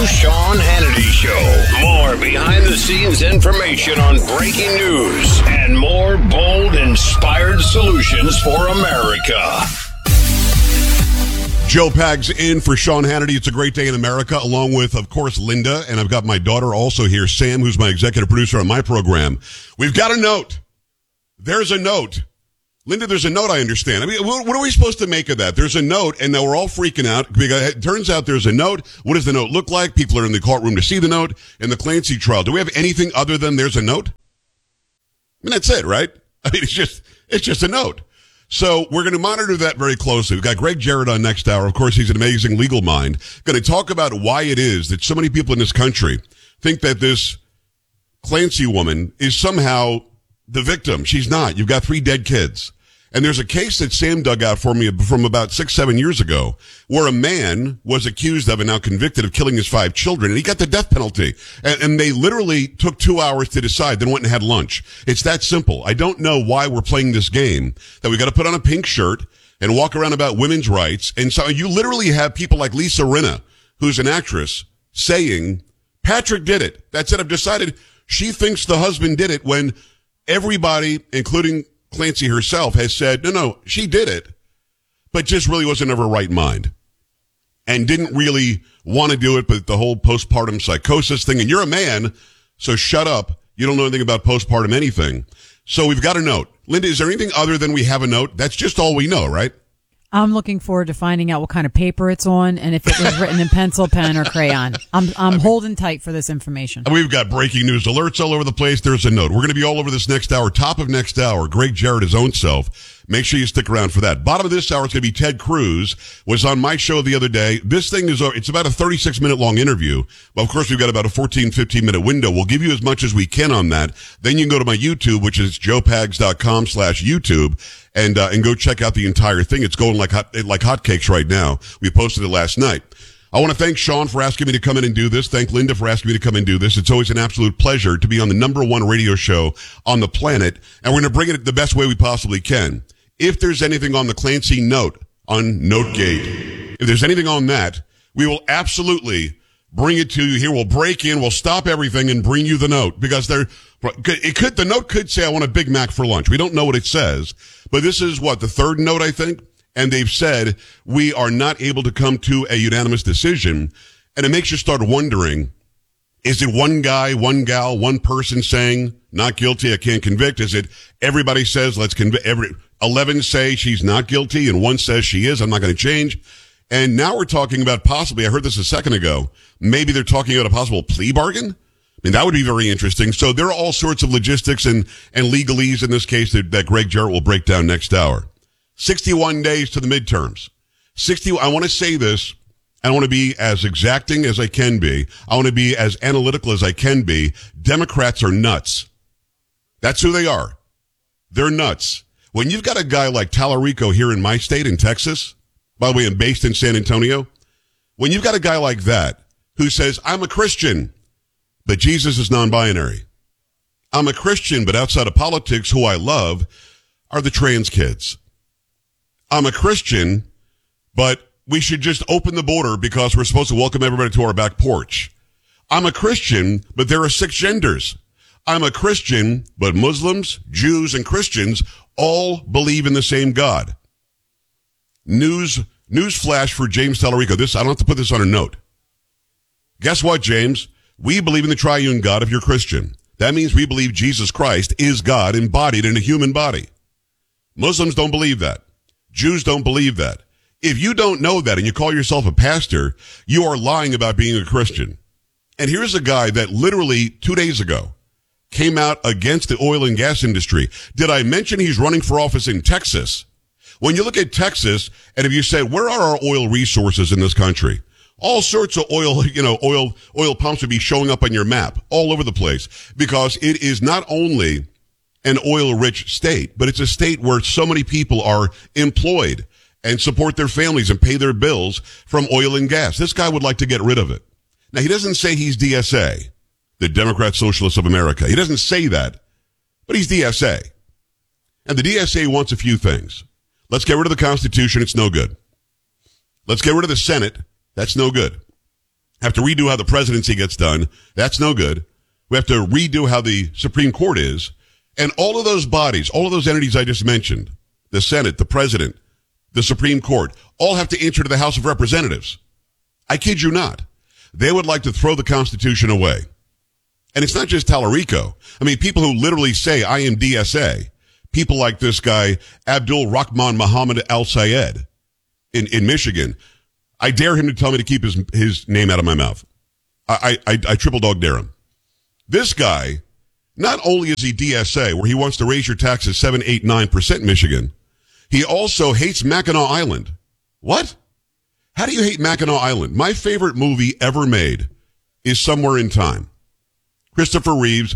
Sean Hannity Show. More behind-the-scenes information on breaking news and more bold, inspired solutions for America. Joe Pags in for Sean Hannity. It's a great day in America, along with, of course, Linda. And I've got my daughter also here, Sam, who's my executive producer on my program. We've got a note. There's a note. Linda, there's a note, I understand. I mean, what are we supposed to make of that? There's a note, and now we're all freaking out because it turns out there's a note. What does the note look like? People are in the courtroom to see the note in the Clancy trial. Do we have anything other than there's a note? I mean, that's it, right? I mean, it's just a note. So we're going to monitor that very closely. We've got Greg Jarrett on next hour. Of course, he's an amazing legal mind. Going to talk about why it is that so many people in this country think that this Clancy woman is somehow the victim. She's not. You've got 3 dead kids. And there's a case that Sam dug out for me from about 6-7 years ago where a man was accused of and now convicted of killing his 5 children, and he got the death penalty. And they literally took 2 hours to decide, then went and had lunch. It's that simple. I don't know why we're playing this game that we got to put on a pink shirt and walk around about women's rights. And so you literally have people like Lisa Rinna, who's an actress, saying, Patrick did it. That's it. I've decided she thinks the husband did it when everybody, including Clancy herself, has said, no, she did it, but just really wasn't of her right mind and didn't really want to do it. But the whole postpartum psychosis thing, and you're a man, so shut up. You don't know anything about postpartum anything. So we've got a note. Linda, is there anything other than we have a note? That's just all we know, right? I'm looking forward to finding out what kind of paper it's on and if it was written in pencil, pen, or crayon. I'm holding tight for this information. We've got breaking news alerts all over the place. There's a note. We're going to be all over this next hour. Top of next hour, Greg Jarrett, his own self. Make sure you stick around for that. Bottom of this hour, it's going to be Ted Cruz. Was on my show the other day. This thing it's about a 36-minute long interview. Well, of course, we've got about a 15-minute window. We'll give you as much as we can on that. Then you can go to my YouTube, which is joepags.com/YouTube. And go check out the entire thing. It's going like hotcakes right now. We posted it last night. I want to thank Sean for asking me to come in and do this. Thank Linda for asking me to come and do this. It's always an absolute pleasure to be on the #1 radio show on the planet. And we're going to bring it the best way we possibly can. If there's anything on the Clancy note, on Notegate, if there's anything on that, we will absolutely bring it to you here. We'll break in, we'll stop everything and bring you the note because the note could say, I want a Big Mac for lunch. We don't know what it says, but this is the 3rd note, I think. And they've said we are not able to come to a unanimous decision. And it makes you start wondering, is it one guy, one gal, one person saying not guilty, I can't convict? Is it everybody says let's convict? 11 say she's not guilty and 1 says she is. I'm not going to change. And now we're talking about possibly, I heard this a second ago, maybe they're talking about a possible plea bargain. I mean, that would be very interesting. So there are all sorts of logistics and legalese in this case that Greg Jarrett will break down next hour. 61 days to the midterms. I want to say this. I want to be as exacting as I can be. I want to be as analytical as I can be. Democrats are nuts. That's who they are. They're nuts. When you've got a guy like Tallarico here in my state, in Texas, by the way, I'm based in San Antonio. When you've got a guy like that who says, I'm a Christian, but Jesus is non-binary. I'm a Christian, but outside of politics, who I love are the trans kids. I'm a Christian, but we should just open the border because we're supposed to welcome everybody to our back porch. I'm a Christian, but there are 6 genders. I'm a Christian, but Muslims, Jews, and Christians all believe in the same God. News flash for James Tallarico. I don't have to put this on a note. Guess what, James? We believe in the triune God if you're Christian. That means we believe Jesus Christ is God embodied in a human body. Muslims don't believe that. Jews don't believe that. If you don't know that and you call yourself a pastor, you are lying about being a Christian. And here's a guy that literally 2 days ago came out against the oil and gas industry. Did I mention he's running for office in Texas? When you look at Texas, and if you say, where are our oil resources in this country? All sorts of oil pumps would be showing up on your map all over the place because it is not only an oil-rich state, but it's a state where so many people are employed and support their families and pay their bills from oil and gas. This guy would like to get rid of it. Now, he doesn't say he's DSA, the Democrat Socialists of America. He doesn't say that, but he's DSA. And the DSA wants a few things. Let's get rid of the Constitution. It's no good. Let's get rid of the Senate. That's no good. Have to redo how the presidency gets done. That's no good. We have to redo how the Supreme Court is. And all of those bodies, all of those entities I just mentioned, the Senate, the President, the Supreme Court, all have to answer to the House of Representatives. I kid you not. They would like to throw the Constitution away. And it's not just Tallarico. I mean, people who literally say, I am DSA. People like this guy, Abdul Rahman Muhammad Al-Sayed in Michigan. I dare him to tell me to keep his name out of my mouth. I triple dog dare him. This guy, not only is he DSA, where he wants to raise your taxes 7, 8, 9% in Michigan, he also hates Mackinac Island. What? How do you hate Mackinac Island? My favorite movie ever made is Somewhere in Time. Christopher Reeve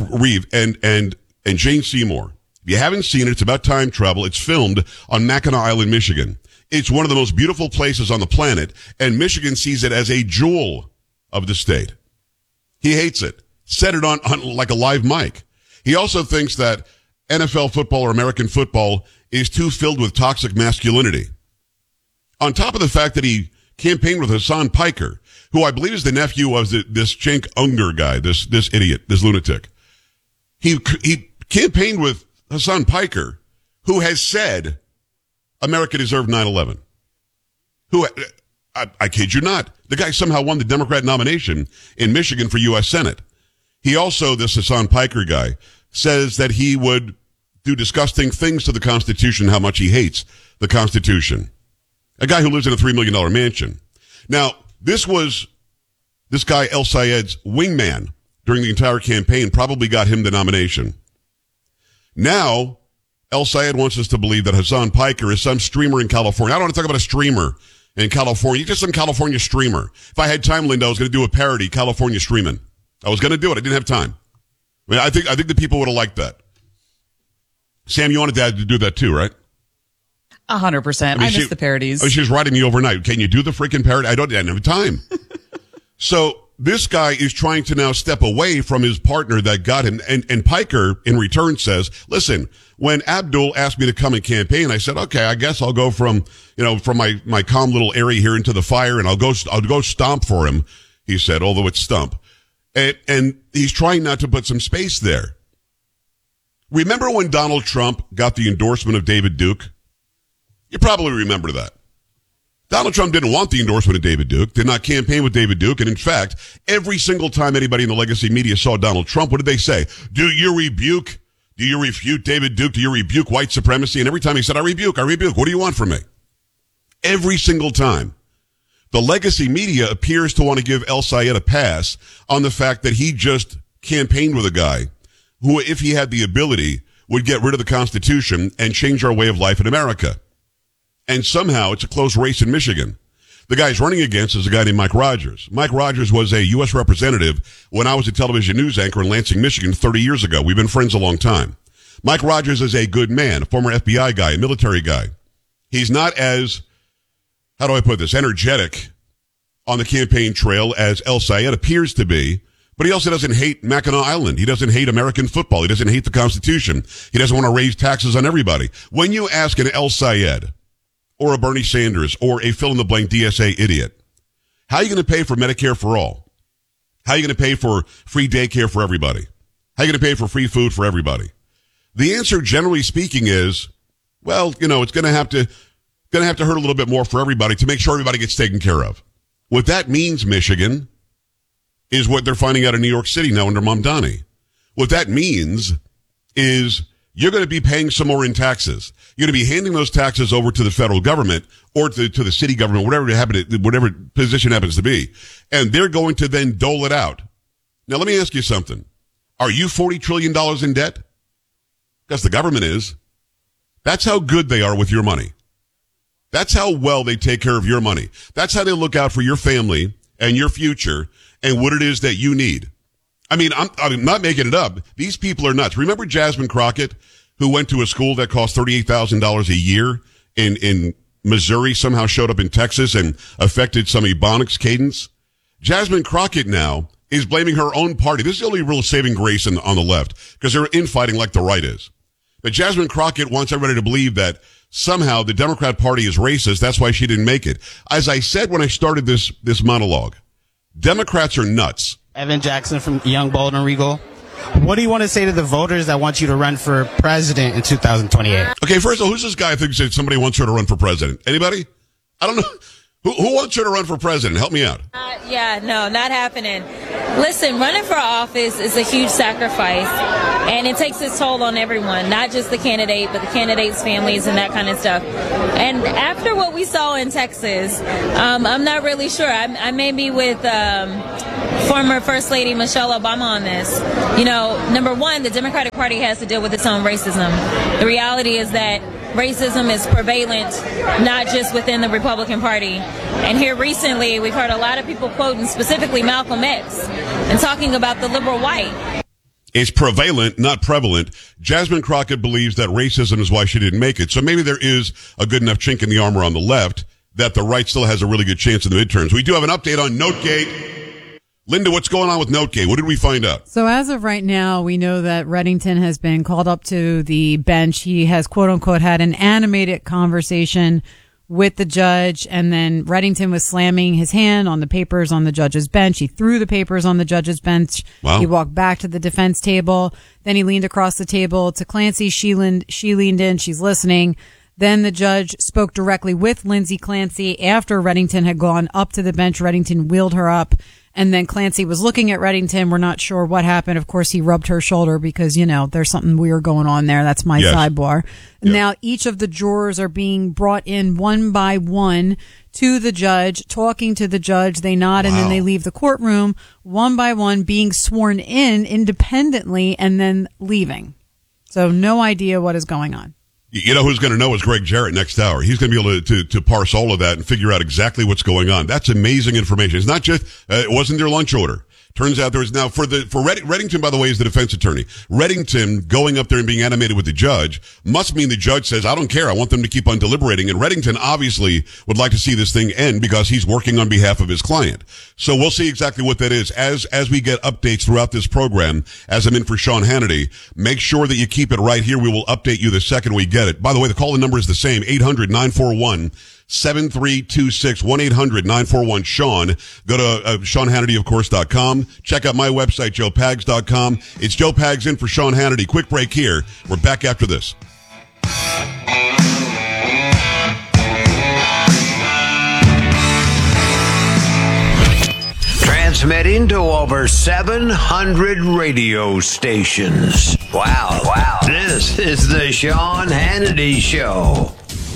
and Jane Seymour. If you haven't seen it, it's about time travel. It's filmed on Mackinac Island, Michigan. It's one of the most beautiful places on the planet, and Michigan sees it as a jewel of the state. He hates it. Said it on like a live mic. He also thinks that NFL football or American football is too filled with toxic masculinity. On top of the fact that he campaigned with Hassan Piker, who I believe is the nephew of this Cenk Unger guy, this idiot, this lunatic. He campaigned with Hassan Piker, who has said America deserved 9/11. Who, I kid you not, the guy somehow won the Democrat nomination in Michigan for U.S. Senate. He also, this Hassan Piker guy, says that he would do disgusting things to the Constitution, how much he hates the Constitution. A guy who lives in a $3 million mansion. Now, this guy El-Sayed's wingman during the entire campaign, probably got him the nomination. Now, El-Sayed wants us to believe that Hassan Piker is some streamer in California. I don't want to talk about a streamer in California. He's just some California streamer. If I had time, Linda, I was going to do a parody, California Streamin'. I was going to do it. I didn't have time. I mean, I think the people would have liked that. Sam, you wanted Dad to do that too, right? 100%. I miss the parodies. She was writing me overnight. Can you do the freaking parody? I didn't have time. So this guy is trying to now step away from his partner that got him. And Piker, in return, says, listen, when Abdul asked me to come and campaign, I said, okay, I guess I'll go from my calm little area here into the fire, and I'll go stomp for him, he said, although it's stump. And he's trying not to put some space there. Remember when Donald Trump got the endorsement of David Duke? You probably remember that. Donald Trump didn't want the endorsement of David Duke, did not campaign with David Duke, and in fact, every single time anybody in the legacy media saw Donald Trump, what did they say? Do you refute David Duke? Do you rebuke white supremacy? And every time he said, I rebuke. What do you want from me? Every single time. The legacy media appears to want to give El-Sayed a pass on the fact that he just campaigned with a guy who, if he had the ability, would get rid of the Constitution and change our way of life in America. And somehow it's a close race in Michigan. The guy he's running against is a guy named Mike Rogers. Mike Rogers was a U.S. representative when I was a television news anchor in Lansing, Michigan 30 years ago. We've been friends a long time. Mike Rogers is a good man, a former FBI guy, a military guy. He's not as, how do I put this, energetic on the campaign trail as El-Sayed appears to be, but he also doesn't hate Mackinac Island. He doesn't hate American football. He doesn't hate the Constitution. He doesn't want to raise taxes on everybody. When you ask an El-Sayed or a Bernie Sanders or a fill-in-the-blank DSA idiot, how are you going to pay for Medicare for all? How are you going to pay for free daycare for everybody? How are you going to pay for free food for everybody? The answer, generally speaking, is, well, it's going to have to hurt a little bit more for everybody to make sure everybody gets taken care of. What that means, Michigan, is what they're finding out in New York City now under Mamdani. What that means is you're going to be paying some more in taxes. You're going to be handing those taxes over to the federal government or to the city government, whatever position happens to be. And they're going to then dole it out. Now, let me ask you something. Are you $40 trillion in debt? Because the government is. That's how good they are with your money. That's how well they take care of your money. That's how they look out for your family and your future and what it is that you need. I mean, I'm not making it up. These people are nuts. Remember Jasmine Crockett, who went to a school that cost $38,000 a year in Missouri, somehow showed up in Texas and affected some Ebonics cadence? Jasmine Crockett now is blaming her own party. This is the only real saving grace on the left, because they're infighting like the right is. But Jasmine Crockett wants everybody to believe that somehow the Democrat Party is racist. That's why she didn't make it. As I said when I started this monologue, Democrats are nuts. Evan Jackson from Young, Bold, and Regal. What do you want to say to the voters that want you to run for president in 2028? Okay, first of all, who's this guy who thinks that somebody wants her to run for president? Anybody? I don't know. Who wants her to run for president? Help me out. No, not happening. Listen, running for office is a huge sacrifice, and it takes its toll on everyone, not just the candidate, but the candidates' families and that kind of stuff. And after what we saw in Texas, I'm not really sure. I may be with former First Lady Michelle Obama on this. You know, number one, the Democratic Party has to deal with its own racism. The reality is that racism is prevalent, not just within the Republican Party. And here recently, we've heard a lot of people quoting specifically Malcolm X and talking about the liberal white. It's prevalent, not prevalent. Jasmine Crockett believes that racism is why she didn't make it. So maybe there is a good enough chink in the armor on the left that the right still has a really good chance in the midterms. We do have an update on Notegate. Linda, what's going on with Notegate? What did we find out? So as of right now, we know that Reddington has been called up to the bench. He has, quote unquote, had an animated conversation with the judge, and then Reddington was slamming his hand on the papers on the judge's bench. He threw the papers on the judge's bench. Wow. He walked back to the defense table. Then he leaned across the table to Clancy. She leaned in. She's listening. Then the judge spoke directly with Lindsay Clancy after Reddington had gone up to the bench. Reddington wheeled her up. And then Clancy was looking at Reddington. We're not sure what happened. Of course, he rubbed her shoulder because, you know, there's something weird going on there. That's my sidebar. Yep. Now, each of the jurors are being brought in one by one to the judge, talking to the judge. They nod and then they leave the courtroom one by one, being sworn in independently and then leaving. So no idea what is going on. You know who's going to know is Greg Jarrett next hour. He's going to be able to parse all of that and figure out exactly what's going on. That's amazing information. It's not just, it wasn't their lunch order. Turns out there was now for Reddington, by the way, is the defense attorney. Reddington going up there and being animated with the judge must mean the judge says, I don't care. I want them to keep on deliberating. And Reddington obviously would like to see this thing end because he's working on behalf of his client. So we'll see exactly what that is as we get updates throughout this program. As I'm in for Sean Hannity, make sure that you keep it right here. We will update you the second we get it. By the way, the call-in number is the same, 800-941-7326, 1-800-941-SEAN. Go to SeanHannityofcourse.com. Check out my website, JoePags.com. It's Joe Pags in for Sean Hannity. Quick break here. We're back after this. Transmitting to over 700 radio stations. Wow. This is the Sean Hannity Show.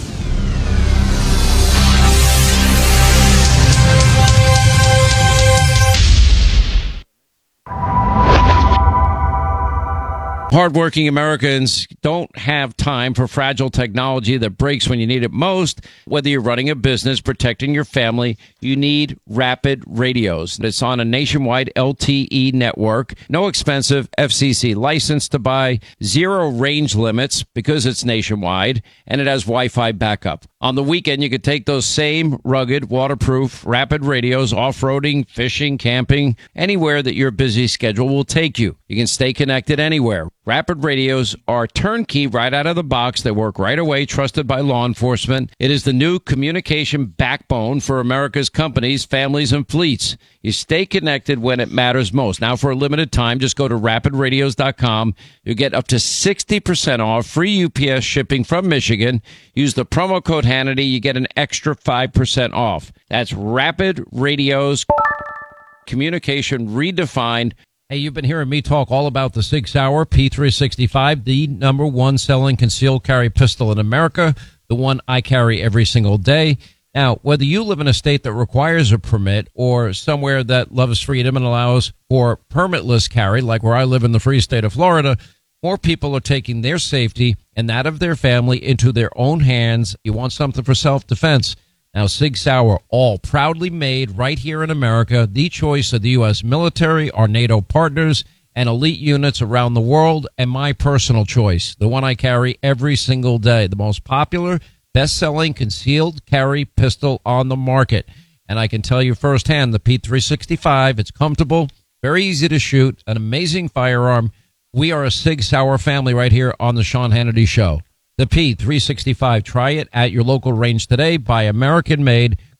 Hardworking Americans don't have time for fragile technology that breaks when you need it most. Whether you're running a business, protecting your family, you need Rapid Radios. It's on a nationwide LTE network. No expensive FCC license to buy, zero range limits because it's nationwide, and it has Wi-Fi backup. On the weekend, you could take those same rugged, waterproof, Rapid Radios off-roading, fishing, camping, anywhere that your busy schedule will take you. You can stay connected anywhere. Rapid Radios are turnkey right out of the box. They work right away, trusted by law enforcement. It is the new communication backbone for America's companies, families, and fleets. You stay connected when it matters most. Now, for a limited time, just go to rapidradios.com. You get up to 60% off, free UPS shipping from Michigan. Use the promo code Hannity. You get an extra 5% off. That's Rapid Radios, communication redefined. Hey, you've been hearing me talk all about the Sig Sauer P365, the number one selling concealed carry pistol in America, the one I carry every single day. Now, whether you live in a state that requires a permit or somewhere that loves freedom and allows for permitless carry, like where I live in the free state of Florida, more people are taking their safety and that of their family into their own hands. You want something for self-defense. Now, Sig Sauer, all proudly made right here in America, the choice of the U.S. military, our NATO partners, and elite units around the world, and my personal choice, the one I carry every single day, the most popular, best-selling concealed carry pistol on the market. And I can tell you firsthand, the P365, it's comfortable, very easy to shoot, an amazing firearm. We are a Sig Sauer family right here on the Sean Hannity Show. The P365. Try it at your local range today. Buy American-made.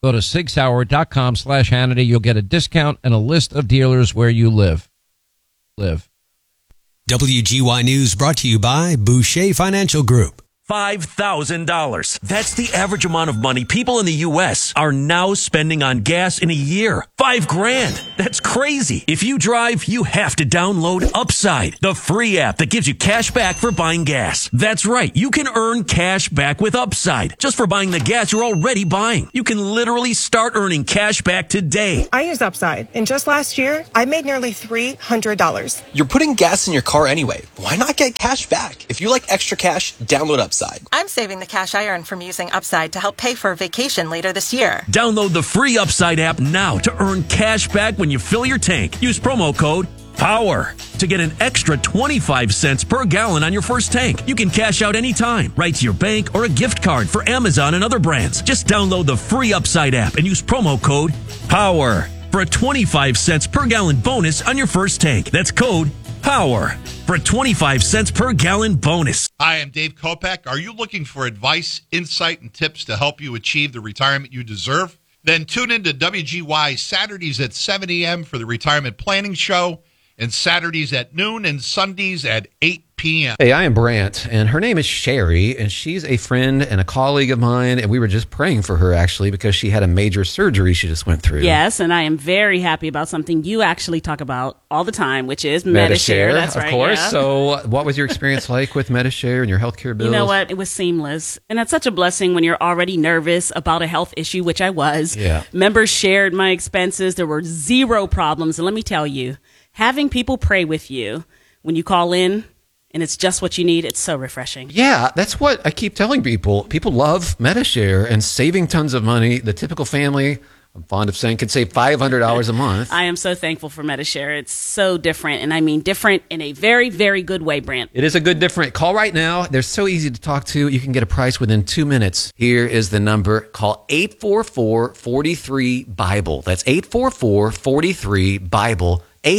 Go to SigSauer.com/Hannity. You'll get a discount and a list of dealers where you live. WGY News brought to you by Boucher Financial Group. $5,000. That's the average amount of money people in the U.S. are now spending on gas in a year. $5,000. That's crazy. If you drive, you have to download Upside, the free app that gives you cash back for buying gas. That's right. You can earn cash back with Upside just for buying the gas you're already buying. You can literally start earning cash back today. I use Upside, and just last year, I made nearly $300. You're putting gas in your car anyway. Why not get cash back? If you like extra cash, download Upside. I'm saving the cash I earn from using Upside to help pay for a vacation later this year. Download the free Upside app now to earn cash back when you fill your tank. Use promo code POWER to get an extra 25 cents per gallon on your first tank. You can cash out anytime, right to your bank or a gift card for Amazon and other brands. Just download the free Upside app and use promo code POWER for a 25 cents per gallon bonus on your first tank. That's code POWER for a 25 cents per gallon bonus. Hi, I'm Dave Kopeck. Are you looking for advice, insight, and tips to help you achieve the retirement you deserve? Then tune in to WGY Saturdays at 7 a.m. for the Retirement Planning Show, and Saturdays at noon and Sundays at 8 p.m. Hey, I am Brant, and her name is Sherry, and she's a friend and a colleague of mine, and we were just praying for her, actually, because she had a major surgery she just went through. Yes, and I am very happy about something you actually talk about all the time, which is Medi-Share. That's right, of course. Yeah. So what was your experience like with Medi-Share and your healthcare bills? You know what? It was seamless, and that's such a blessing when you're already nervous about a health issue, which I was. Yeah. Members shared my expenses. There were zero problems, and let me tell you, having people pray with you when you call in and it's just what you need, it's so refreshing. Yeah, that's what I keep telling people. People love Medi-Share and saving tons of money. The typical family, I'm fond of saying, could save $500 a month. I am so thankful for Medi-Share. It's so different, and I mean different in a very, very good way, Brant. It is a good different. Call right now. They're so easy to talk to. You can get a price within 2 minutes. Here is the number. Call 844-43-BIBLE. That's 844-43-BIBLE.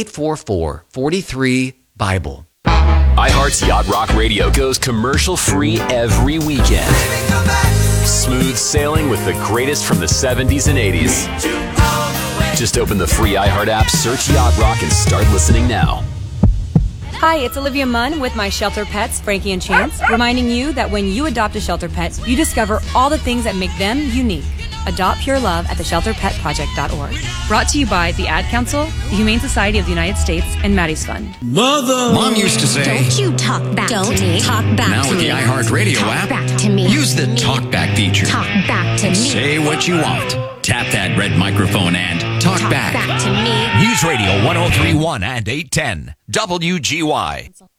844-43-BIBLE. iHeart's Yacht Rock Radio goes commercial-free every weekend. Smooth sailing with the greatest from the 70s and 80s. Just open the free iHeart app, search Yacht Rock, and start listening now. Hi, it's Olivia Munn with my shelter pets, Frankie and Chance, reminding you that when you adopt a shelter pet, you discover all the things that make them unique. Adopt Pure Love at theshelterpetproject.org. Brought to you by the Ad Council, the Humane Society of the United States, and Maddie's Fund. Mom used to say, "Don't you talk back to me. Talk back now to with me. the iHeartRadio app, back to me. Use the talk back feature. Talk back to me. Say what you want. Tap that red microphone and talk back. Back to me. News Radio 103.1 and 810 WGY.